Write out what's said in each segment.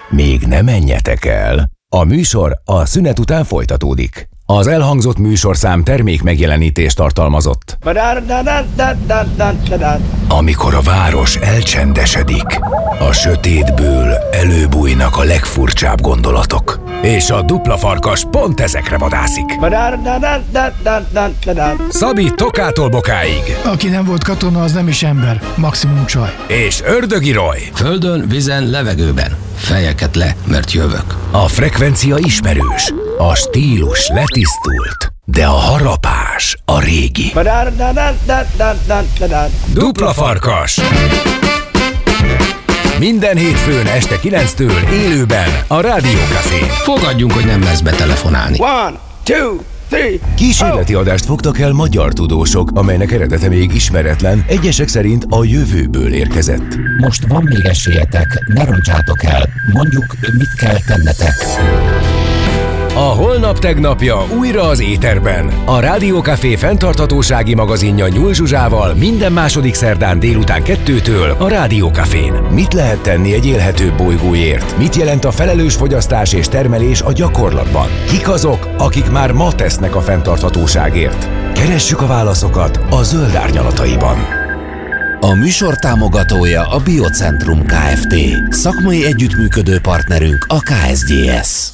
még ne menjetek el. A műsor a szünet után folytatódik. Az elhangzott műsorszám termék megjelenítést tartalmazott. Amikor a város elcsendesedik, a sötétből előbújnak a legfurcsább gondolatok. És a dupla farkas pont ezekre vadászik. Szabi Tokától Bokáig. Aki nem volt katona, az nem is ember, maximum csaj. És Ördögi Roy. Földön, vízen, levegőben. Fejeket le, mert jövök. A frekvencia ismerős, a stílus letisztult, de a harapás a régi. Dupla farkas. Minden hétfőn este 9-től élőben a Rádió Cafén. Fogadjunk, hogy nem lesz betelefonálni. 1, 2, 3. Kísérleti adást fogtak el magyar tudósok, amelynek eredete még ismeretlen, egyesek szerint a jövőből érkezett. Most van még esélyetek, ne roncsátok el. Mondjuk, mit kell tennetek. A holnap tegnapja újra az éterben. A Rádió Café fenntarthatósági magazinja Nyúl Zsuzsával minden második szerdán délután 2-től a Rádió Cafén. Mit lehet tenni egy élhetőbb bolygóért? Mit jelent a felelős fogyasztás és termelés a gyakorlatban? Kik azok, akik már ma tesznek a fenntarthatóságért? Keressük a válaszokat a Zöld Árnyalataiban. A műsor támogatója a Biocentrum Kft. Szakmai együttműködő partnerünk a KSGS.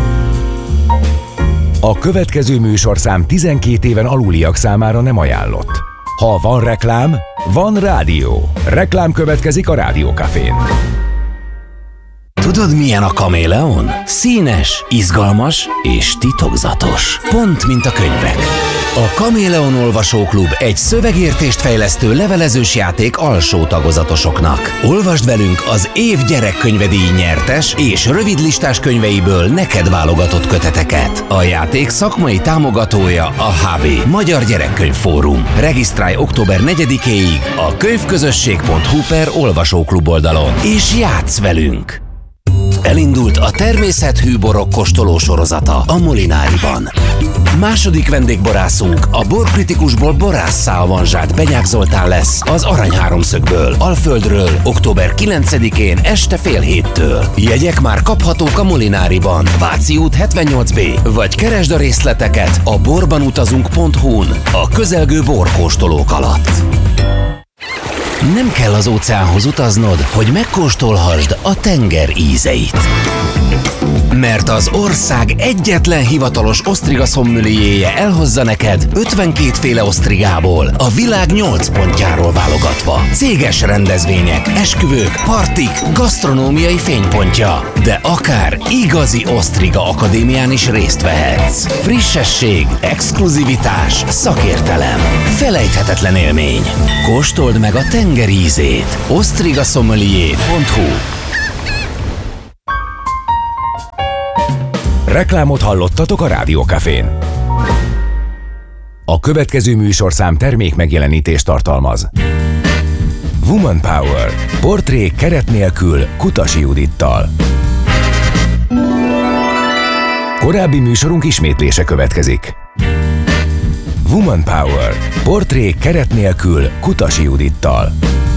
A következő műsorszám 12 éven aluliak számára nem ajánlott. Ha van reklám, van rádió. Reklám következik a Rádió Cafén. Tudod, milyen a kaméleon? Színes, izgalmas és titokzatos. Pont, mint a könyvek. A Kaméleon Olvasóklub egy szövegértést fejlesztő levelezős játék alsó tagozatosoknak. Olvasd velünk az év gyerekkönyvedíj nyertes és rövidlistás könyveiből neked válogatott köteteket. A játék szakmai támogatója a HB, Magyar Gyerekkönyvfórum. Regisztrálj október 4-éig a könyvközösség.hu/olvasóklub oldalon, és játsz velünk! Elindult a természethű borok kóstoló sorozata a Molináriban. Második vendégborászunk a borkritikusból borásszá avanzsált Benyák Zoltán lesz az Arany Háromszögből, Alföldről, október 9-én este 6:30-től. Jegyek már kaphatók a Molináriban, Váci út 78B, vagy keresd a részleteket a borbanutazunk.hu-n a közelgő borkóstolók alatt. Nem kell az óceánhoz utaznod, hogy megkóstolhassd a tenger ízeit. Mert az ország egyetlen hivatalos osztriga szommelierje elhozza neked 52 féle osztrigából, a világ 8 pontjáról válogatva. Céges rendezvények, esküvők, partik, gasztronómiai fénypontja. De akár igazi osztriga akadémián is részt vehetsz. Frissesség, exkluzivitás, szakértelem. Felejthetetlen élmény. Kóstold meg a tenger ízét. ostrigasommelier.hu. Reklámot hallottatok a Rádió Cafén. A következő műsorszám termék megjelenítést tartalmaz. Woman Power. Portré keret nélkül Kutasi Judittal. Korábbi műsorunk ismétlése következik. Woman Power. Portré keret nélkül Kutasi Judittal.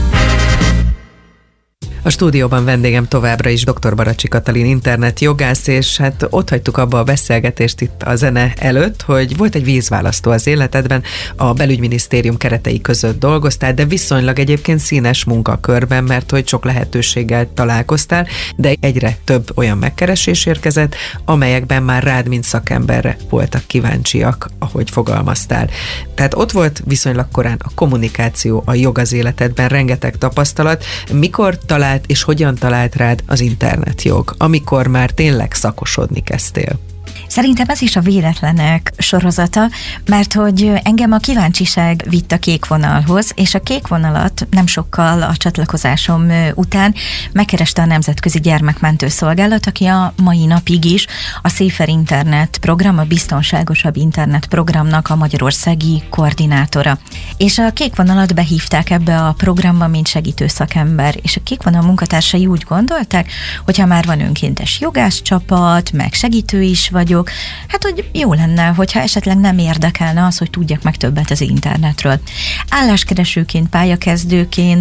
A stúdióban vendégem továbbra is dr. Baracsi Katalin internetjogász, és hát ott hagytuk abba a beszélgetést itt a zene előtt, hogy volt egy vízválasztó az életedben, a belügyminisztérium keretei között dolgoztál, de viszonylag egyébként színes munkakörben, mert hogy sok lehetőséggel találkoztál, de egyre több olyan megkeresés érkezett, amelyekben már rád, mint szakemberre voltak kíváncsiak, ahogy fogalmaztál. Tehát ott volt viszonylag korán a kommunikáció, a jog az életedben, rengeteg tapasztalat. Mikor talált és hogyan talált rád az internetjog, amikor már tényleg szakosodni kezdtél? Szerintem ez is a véletlenek sorozata, mert hogy engem a kíváncsiság vitt a kék vonalhoz, és a kék vonalat nem sokkal a csatlakozásom után megkereste a Nemzetközi Gyermekmentő Szolgálat, aki a mai napig is a Safer Internet program, a biztonságosabb internet programnak a magyarországi koordinátora. És a kék vonalat behívták ebbe a programba, mint segítő szakember, és a kék vonal munkatársai úgy gondolták, hogyha már van önkéntes jogászcsapat, meg segítő is vagyok, hát hogy jó lenne, hogyha esetleg nem érdekelne az, hogy tudjak meg többet az internetről. Álláskeresőként, pályakezdőként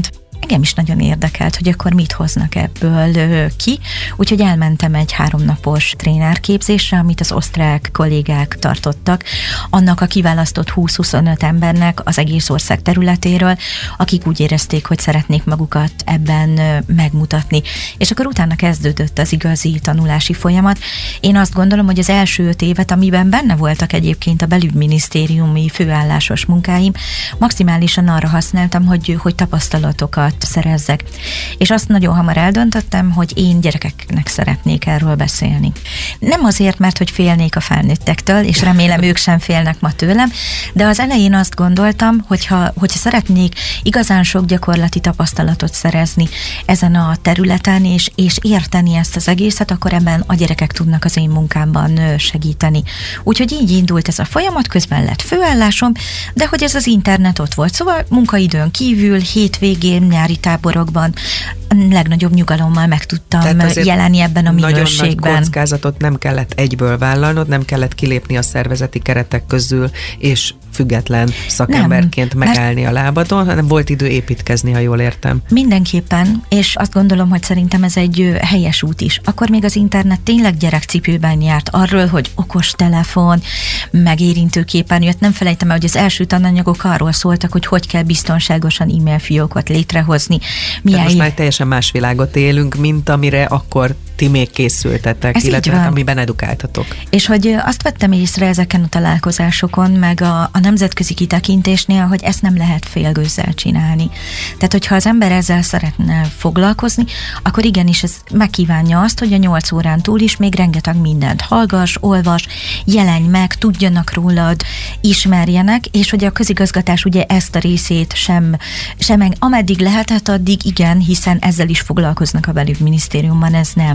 engem is nagyon érdekelt, hogy akkor mit hoznak ebből ki, úgyhogy elmentem egy 3 napos trénerképzésre, amit az osztrák kollégák tartottak, annak a kiválasztott 20-25 embernek az egész ország területéről, akik úgy érezték, hogy szeretnék magukat ebben megmutatni. És akkor utána kezdődött az igazi tanulási folyamat. Én azt gondolom, hogy az első 5 évet, amiben benne voltak egyébként a belügyminisztériumi főállásos munkáim, maximálisan arra használtam, hogy tapasztalatokat szerezzek. És azt nagyon hamar eldöntöttem, hogy én gyerekeknek szeretnék erről beszélni. Nem azért, mert hogy félnék a felnőttektől, és remélem ők sem félnek ma tőlem, de az elején azt gondoltam, hogyha szeretnék igazán sok gyakorlati tapasztalatot szerezni ezen a területen, és érteni ezt az egészet, akkor ebben a gyerekek tudnak az én munkámban segíteni. Úgyhogy így indult ez a folyamat, közben lett főállásom, de hogy ez az internet ott volt. Szóval munkaidőn kívül, hétvégén, nyári táborokban legnagyobb nyugalommal meg tudtam jelenni ebben a minőségben. Nagyon nagy kockázatot nem kellett egyből vállalnod, nem kellett kilépni a szervezeti keretek közül, és független szakemberként megállni a lábadon, hanem volt idő építkezni, ha jól értem. Mindenképpen, és azt gondolom, hogy szerintem ez egy helyes út is. Akkor még az internet tényleg gyerekcipőben járt arról, hogy okos telefon, megérintőképen jött. Nem felejtem el, hogy az első tananyagok arról szóltak, hogy kell biztonságosan e-mail fiókot létrehozni. Most már teljesen más világot élünk, mint amire akkor ti még készültetek, ez illetve amiben edukáltatok. És hogy azt vettem észre ezeken a találkozásokon, meg a nemzetközi kitekintésnél, hogy ezt nem lehet félgőzzel csinálni. Tehát, hogyha az ember ezzel szeretne foglalkozni, akkor igenis ez megkívánja azt, hogy a 8 órán túl is még rengeteg mindent hallgass, olvas, jelenj meg, tudjanak rólad, ismerjenek, és hogy a közigazgatás ugye ezt a részét sem ameddig lehetett, addig igen, hiszen ezzel is foglalkoznak a belügyminisztériumban,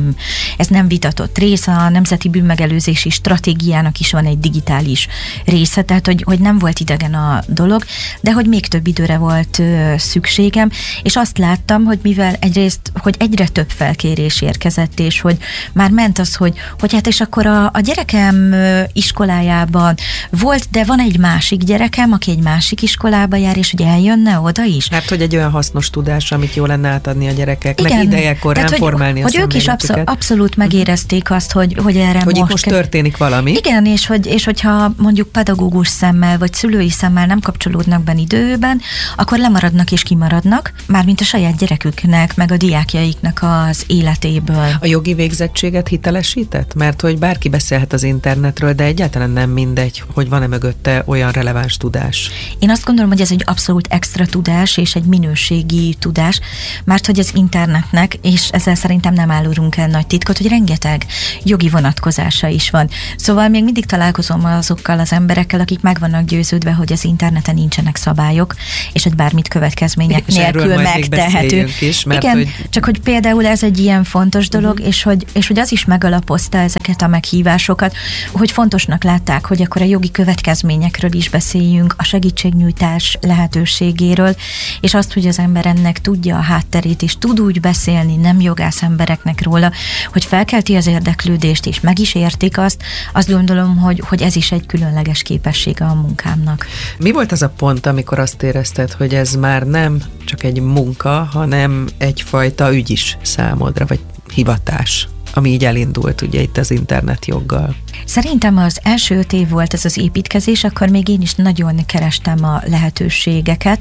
ez nem vitatott része, a Nemzeti Bűnmegelőzési Stratégiának is van egy digitális része, tehát hogy nem volt idegen a dolog, de hogy még több időre volt szükségem, és azt láttam, hogy mivel egyrészt, hogy egyre több felkérés érkezett, és hogy már ment az, hogy hát és akkor a gyerekem iskolájában volt, de van egy másik gyerekem, aki egy másik iskolába jár, és hogy eljönne oda is. Hát, hogy egy olyan hasznos tudás, amit jó lenne átadni a gyerekeknek, igen, idejekorán formálni a szemléletüket. Hogy ők is abszolút megérezték azt, hogy erre hogy most történik valami. Igen, és hogyha mondjuk pedagógus szemmel, vagy szülői szemmel nem kapcsolódnak benne időben, akkor lemaradnak és kimaradnak, mármint a saját gyereküknek, meg a diákjaiknak az életéből. A jogi végzettséget hitelesített? Mert hogy bárki beszélhet az internetről, de egyáltalán nem mindegy, hogy van-e mögötte olyan releváns tudás. Én azt gondolom, hogy ez egy abszolút extra tudás, és egy minőségi tudás, mert hogy az internetnek, és ezzel szerintem nem árulunk el nagy titkot, hogy rengeteg jogi vonatkozása is van. Szóval még mindig találkozom azokkal az emberekkel, akik meg vannak győződve, hogy az interneten nincsenek szabályok, és hogy bármit következmények nélkül megtehető. Igen, csak hogy például ez egy ilyen fontos dolog, és hogy az is megalapozta ezeket a meghívásokat, hogy fontosnak látták, hogy akkor a jogi következményekről is beszéljünk, a segítségnyújtás lehetőségéről, és azt, hogy az ember ennek tudja a hátterét, és tud úgy beszélni nem jogász embereknek róla, hogy felkelti az érdeklődést, és meg is értik azt gondolom, hogy ez is egy különleges képessége a munkámnak. Mi volt az a pont, amikor azt érezted, hogy ez már nem csak egy munka, hanem egyfajta ügy is számodra, vagy hivatás, ami így elindult ugye itt az internetjoggal? Szerintem az első 5 év volt ez az építkezés, akkor még én is nagyon kerestem a lehetőségeket.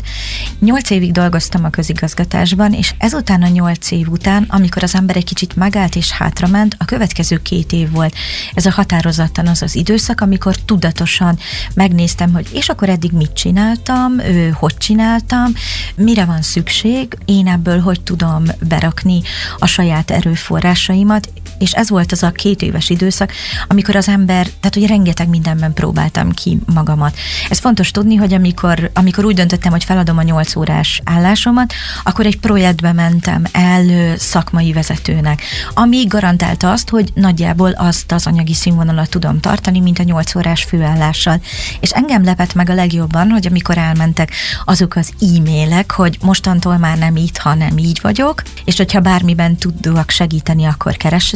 8 évig dolgoztam a közigazgatásban, és ezután a 8 év után, amikor az ember egy kicsit megállt és hátrament, a következő 2 év volt. Ez a határozottan az időszak, amikor tudatosan megnéztem, hogy és akkor eddig mit csináltam, hogy csináltam, mire van szükség, én ebből hogy tudom berakni a saját erőforrásaimat, és ez volt az a 2 éves időszak, amikor az ember, tehát hogy rengeteg mindenben próbáltam ki magamat. Ez fontos tudni, hogy amikor úgy döntöttem, hogy feladom a 8 órás állásomat, akkor egy projektbe mentem el szakmai vezetőnek, ami garantálta azt, hogy nagyjából azt az anyagi színvonalat tudom tartani, mint a 8 órás főállással. És engem lepett meg a legjobban, hogy amikor elmentek azok az e-mailek, hogy mostantól már nem így, hanem így vagyok, és hogyha bármiben tudok segíteni, akkor keressetek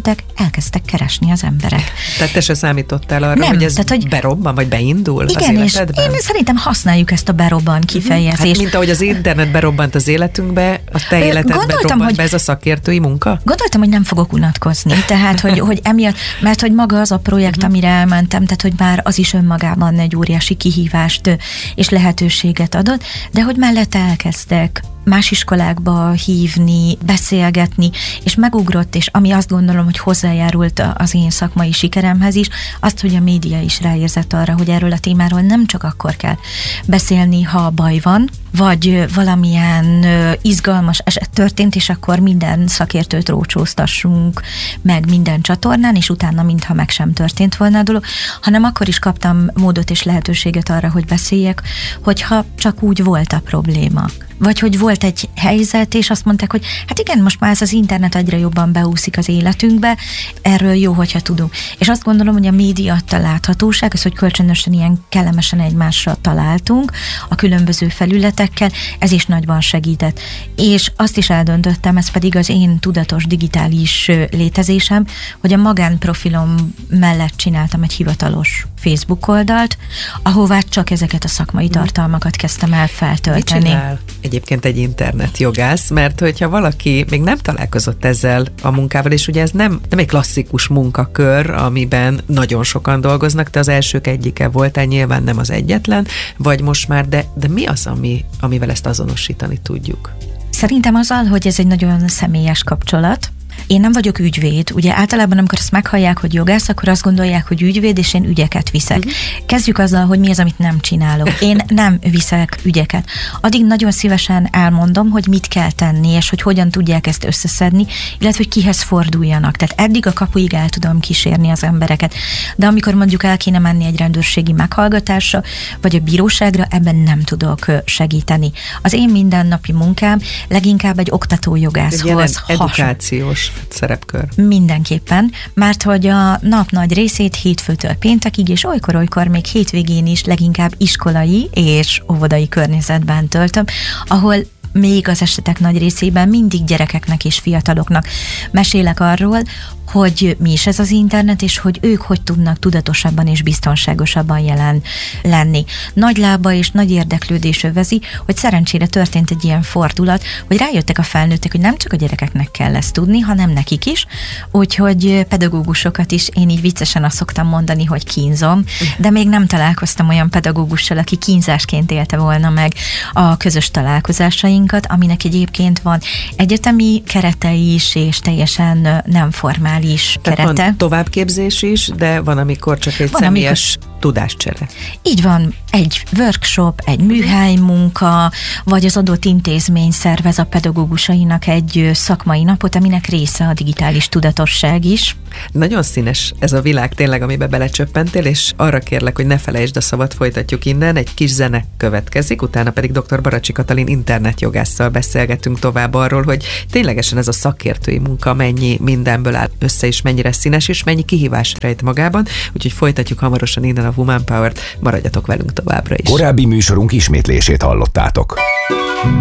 elkezdődtek, elkezdtek keresni az emberek. Tehát te se számítottál arra, Nem, hogy ez tehát, hogy berobban, vagy beindul igen, az életedben? Igen, és én szerintem használjuk ezt a berobban kifejezést. Hát mint ahogy az internet berobbant az életünkbe, a te életedbe robbant be ez a szakértői munka? Gondoltam, hogy nem fogok unatkozni, tehát, hogy emiatt, mert hogy maga az a projekt, amire elmentem, tehát, hogy már az is önmagában egy óriási kihívást és lehetőséget adott, de hogy mellette elkezdtek más iskolákba hívni, beszélgetni, és megugrott, és ami azt gondolom, hogy hozzájárult az én szakmai sikeremhez is, azt, hogy a média is ráérzett arra, hogy erről a témáról nem csak akkor kell beszélni, ha baj van, vagy valamilyen izgalmas eset történt, és akkor minden szakértőt rócsóztassunk meg minden csatornán, és utána mintha meg sem történt volna a dolog, hanem akkor is kaptam módot és lehetőséget arra, hogy beszéljek, hogyha csak úgy volt a probléma. Vagy hogy volt egy helyzet, és azt mondták, hogy hát igen, most már ez az internet egyre jobban beúszik az életünkbe, erről jó, hogyha tudunk. És azt gondolom, hogy a média adta láthatóság, az, hogy kölcsönösen ilyen kellemesen egymásra találtunk a különböző felületekkel, ez is nagyban segített. És azt is eldöntöttem, ez pedig az én tudatos digitális létezésem, hogy a magánprofilom mellett csináltam egy hivatalos Facebook oldalt, ahová csak ezeket a szakmai tartalmakat kezdtem el feltölteni. Mit csinál egyébként egy internetjogász? Mert hogyha valaki még nem találkozott ezzel a munkával, és ugye ez nem egy klasszikus munkakör, amiben nagyon sokan dolgoznak, te az elsők egyike voltál, nyilván nem az egyetlen, vagy most már, de mi az, amivel ezt azonosítani tudjuk? Szerintem azzal, hogy ez egy nagyon személyes kapcsolat. Én nem vagyok ügyvéd. Ugye általában, amikor azt meghallják, hogy jogász, akkor azt gondolják, hogy ügyvéd, és én ügyeket viszek. Kezdjük azzal, hogy mi az, amit nem csinálok. Én nem viszek ügyeket. Addig nagyon szívesen elmondom, hogy mit kell tenni, és hogy hogyan tudják ezt összeszedni, illetve hogy kihez forduljanak. Tehát eddig a kapuig el tudom kísérni az embereket. De amikor mondjuk el kéne menni egy rendőrségi meghallgatásra, vagy a bíróságra, ebben nem tudok segíteni. Az én mindennapi munkám leginkább egy oktatójogászhoz edukációs szerepkör. Mindenképpen, mert hogy a nap nagy részét hétfőtől péntekig, és olykor még hétvégén is leginkább iskolai és óvodai környezetben töltöm, ahol még az esetek nagy részében mindig gyerekeknek és fiataloknak mesélek arról, hogy mi is ez az internet, és hogy ők hogy tudnak tudatosabban és biztonságosabban jelen lenni. Nagy lába és nagy érdeklődés övezi, hogy szerencsére történt egy ilyen fordulat, hogy rájöttek a felnőttek, hogy nem csak a gyerekeknek kell ezt tudni, hanem nekik is, úgyhogy pedagógusokat is én így viccesen azt szoktam mondani, hogy kínzom, de még nem találkoztam olyan pedagógussal, aki kínzásként élte volna meg a közös találkozásainkat, aminek egyébként van egyetemi kerete is, és teljesen nem formális kerete. Van továbbképzés is, de van, amikor csak egy személyes tudáscsere. Így van, egy workshop, egy műhelymunka, vagy az adott intézmény szervez a pedagógusainak egy szakmai napot, aminek része a digitális tudatosság is. Nagyon színes ez a világ tényleg, amibe belecsöppentél, és arra kérlek, hogy ne felejtsd a szavat, folytatjuk innen, egy kis zene következik, utána pedig dr. Baracsi Katalin internetjogásszal beszélgetünk tovább arról, hogy ténylegesen ez a szakértői munka mennyi mindenből áll össze, és mennyire színes, és mennyi kihívás rejt magában, úgyhogy folytatjuk hamarosan innen a Woman Power-t, maradjatok velünk továbbra is. Korábbi műsorunk ismétlését hallottátok.